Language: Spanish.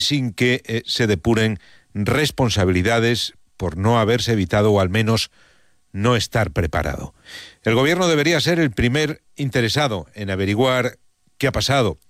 sin que se depuren responsabilidades por no haberse evitado o al menos no estar preparado. El gobierno debería ser el primer interesado en averiguar qué ha pasado